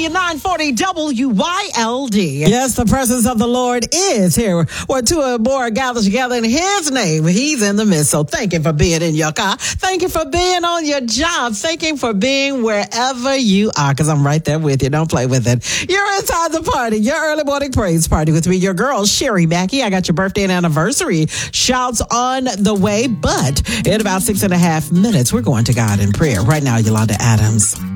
you 940 WYLD. Yes, the presence of the Lord is here. Where two or more gather together in his name, he's in the midst. So thank you for being in your car. Thank you for being on your job. Thank you for being wherever you are, because I'm right there with you. Don't play with it. You're inside the party, your early morning praise party with me, your girl, Sherry Mackey. I got your birthday and anniversary shouts on the way, but in about 6.5 minutes, we're going to God in prayer. Right now, Yolanda Adams.